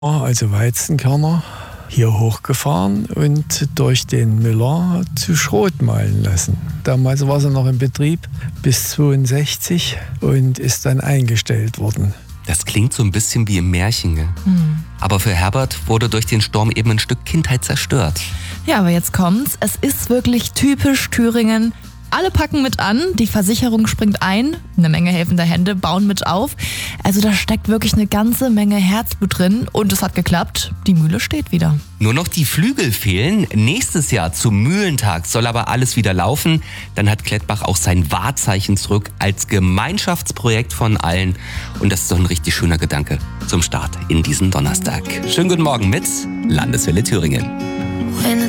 also Weizenkörner, hier hochgefahren und durch den Müller zu Schrot mahlen lassen. Damals war sie noch in Betrieb bis 1962 und ist dann eingestellt worden. Das klingt so ein bisschen wie im Märchen, gell? Aber für Herbert wurde durch den Sturm eben ein Stück Kindheit zerstört. Ja, aber jetzt kommt's. Es ist wirklich typisch Thüringen. Alle packen mit an, die Versicherung springt ein, eine Menge helfender Hände bauen mit auf. Also da steckt wirklich eine ganze Menge Herzblut drin und es hat geklappt. Die Mühle steht wieder. Nur noch die Flügel fehlen. Nächstes Jahr zum Mühlentag soll aber alles wieder laufen. Dann hat Klettbach auch sein Wahrzeichen zurück als Gemeinschaftsprojekt von allen. Und das ist doch ein richtig schöner Gedanke zum Start in diesen Donnerstag. Schönen guten Morgen mit Landeswelle Thüringen.